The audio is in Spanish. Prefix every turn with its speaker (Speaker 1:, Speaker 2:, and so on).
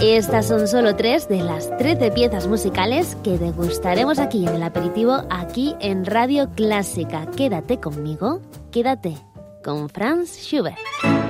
Speaker 1: Estas son solo 3 de las 13 piezas musicales que degustaremos aquí en el aperitivo, aquí en Radio Clásica. Quédate conmigo, quédate con Franz Schubert.